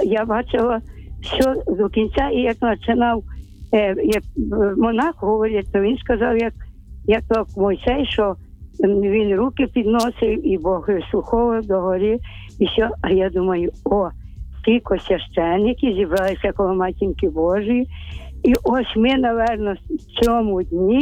я бачила все до кінця, і як починав як монах говорить, то він сказав, як то Мойсей, що він руки підносив, і Бог слухав до горі, і все. А я думаю, скільки священників зібралися коло Матінки Божої, і ось ми, напевно, в цьому дні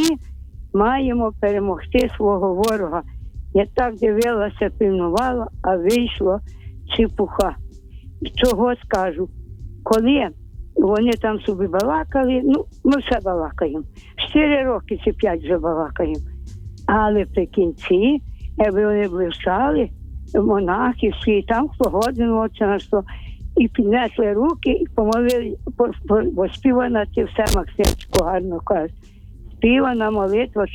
маємо перемогти свого ворога. Я так дивилася, пильнувала, а вийшло чепуха. Чого скажу? Коли вони там собі балакали, ми все балакаємо. 4 роки чи 5 вже балакаємо. Але при кінці, якби вони блищали, монахи всі, там хто годин, отче наш, і піднесли руки, і помолили, бо співана ті все Максимчику гарно каже. Співана молитва,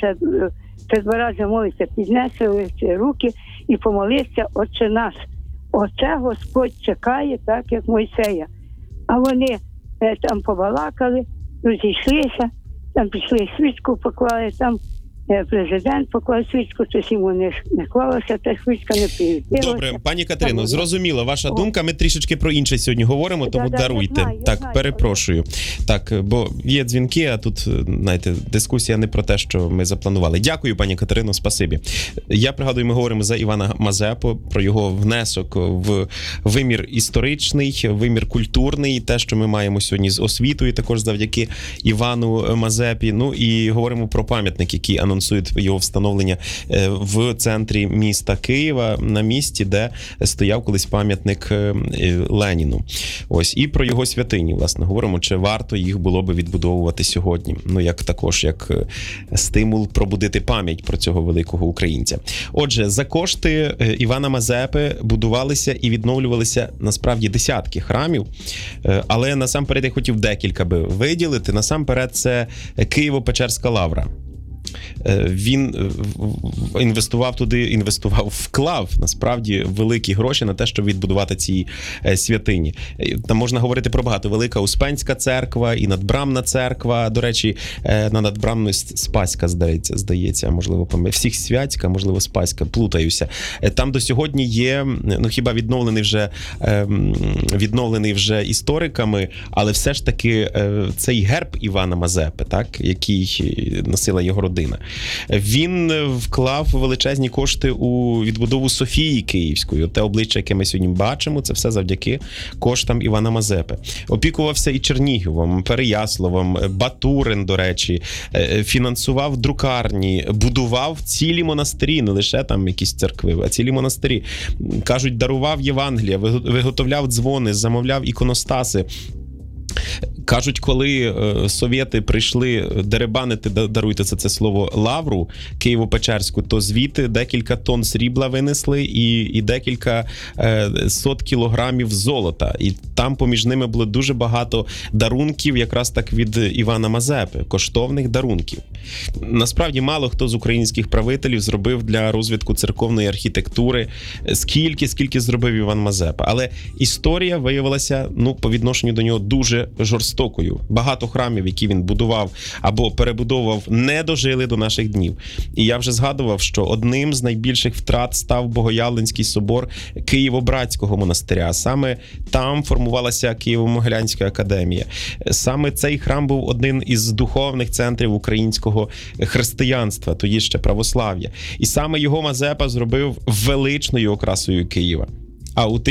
це 2 рази молиться, піднесли руки і помолився, Отче наш. Оце Господь чекає, так як Мойсея. А вони там побалакали, розійшлися, там пішли свічку поклали, там президент поклав свічку, щось йому не клалося, та свічка не приїздилася. Добре, пані Катерино, зрозуміла ваша думка. Ми трішечки про інше сьогодні говоримо, тому даруйте. Я знаю. Перепрошую. Так, бо є дзвінки, а тут, знаєте, дискусія не про те, що ми запланували. Дякую, пані Катерино, спасибі. Я пригадую, ми говоримо за Івана Мазепу, про його внесок в вимір історичний, вимір культурний, те, що ми маємо сьогодні з освітою, також завдяки Івану Мазепі. Ну і говоримо про пам'ятник, який анонсують його встановлення в центрі міста Києва, на місці, де стояв колись пам'ятник Леніну. Ось, і про його святині, власне, говоримо, чи варто їх було би відбудовувати сьогодні. Ну, як також, як стимул пробудити пам'ять про цього великого українця. Отже, за кошти Івана Мазепи будувалися і відновлювалися, насправді, десятки храмів, але насамперед я хотів декілька би виділити. Насамперед, це Києво-Печерська лавра. Він вклав, насправді, великі гроші на те, щоб відбудувати ці святині. Там можна говорити про багато. Велика Успенська церква і Надбрамна церква. До речі, на Надбрамну Спаська, здається, можливо, всіх Святська, можливо, Спаська, плутаюся. Там до сьогодні є, хіба відновлений вже істориками, але все ж таки цей герб Івана Мазепи, так, який носила його родина. Він вклав величезні кошти у відбудову Софії Київської. Те обличчя, яке ми сьогодні бачимо, це все завдяки коштам Івана Мазепи. Опікувався і Черніговом, Переяславом, Батурин, до речі, фінансував друкарні, будував цілі монастирі, не лише там якісь церкви, а цілі монастирі. Кажуть, дарував Євангелія, виготовляв дзвони, замовляв іконостаси. Кажуть, коли совєти прийшли деребанити, даруйте це слово, лавру Києво-Печерську, то звідти декілька тонн срібла винесли і декілька сот кілограмів золота. І там поміж ними було дуже багато дарунків, якраз так від Івана Мазепи, коштовних дарунків. Насправді, мало хто з українських правителів зробив для розвитку церковної архітектури скільки зробив Іван Мазепа. Але історія виявилася, по відношенню до нього дуже жорстокою. Багато храмів, які він будував або перебудовував, не дожили до наших днів. І я вже згадував, що одним з найбільших втрат став Богоявленський собор Києво-Братського монастиря. Саме там формувалася Києво-Могилянська академія. Саме цей храм був один із духовних центрів українського християнства, тоді ще православ'я. І саме його Мазепа зробив величною окрасою Києва. А у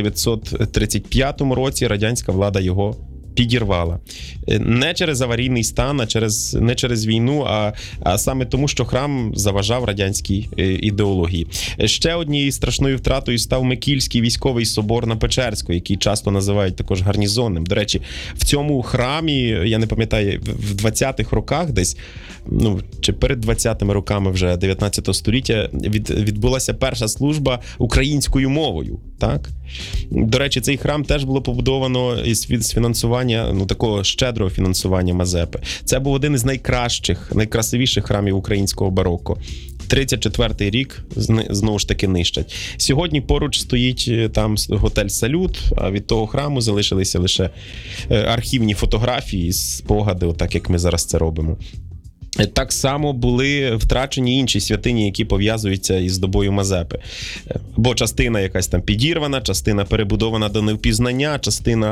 1935 році радянська влада його підірвала. Не через аварійний стан, не через війну, а саме тому, що храм заважав радянській ідеології. Ще однією страшною втратою став Микільський військовий собор на Печерську, який часто називають також гарнізонним. До речі, в цьому храмі, я не пам'ятаю, в 20-х роках десь, чи перед 20-ми роками вже 19 століття відбулася перша служба українською мовою. Так? До речі, цей храм теж було побудовано із фінансування, такого щедрого фінансування Мазепи. Це був один із найкрасивіших храмів українського бароко. 34-й рік знову ж таки нищать. Сьогодні поруч стоїть там готель «Салют», а від того храму залишилися лише архівні фотографії, спогади, отак як ми зараз це робимо. Так само були втрачені інші святині, які пов'язуються із добою Мазепи. Бо частина якась там підірвана, частина перебудована до невпізнання, частина